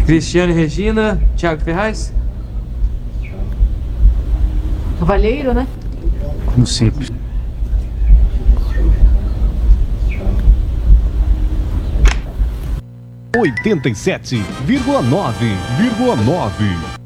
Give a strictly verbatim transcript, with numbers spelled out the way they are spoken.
Cristiane Regina, Thiago Ferraz. Cavalheiro, né? Como sempre. oitenta e sete vírgula nove vírgula nove